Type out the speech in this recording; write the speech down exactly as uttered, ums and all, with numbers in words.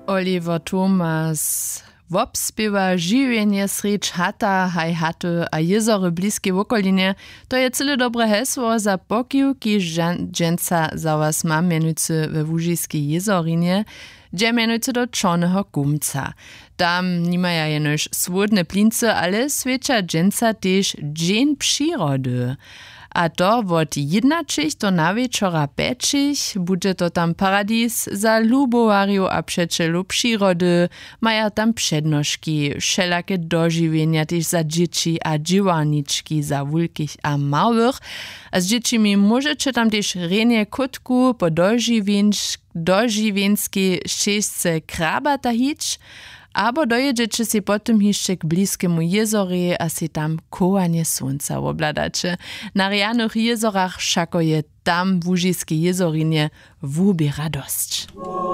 Oliver Thomas wobspěwa žiwienje sreč hata, haj hatu a jezory bliskiej wokolinie. To je cyle dobre hesło za pokiwki dżęca za was mam mianujcy we Łužiskiej jezorinie, gdzie mianujcy do Czarnego Gumca. Tam nimaja jenož swodne plince, ale swecza dżęca też dżeń przyrody. A to od jednačich do nawieczora pečich bude to tam paradis za lubowarju a przeczelu przyrody. Maja tam przednożki, wszelakie dożywienia też za dzieci a dziewaniczki za wielkich a małych. A z dziećmi możecie tam też renie kutku po dożywieńskiej ścieżce krabata hić, abo dojedziecie si potem jeszcze k bliskiemu jezorie a si tam kołanie słońca obladacie. Na rianych jezorach všako je tam w Łužiskiej jezorinie wubi radość.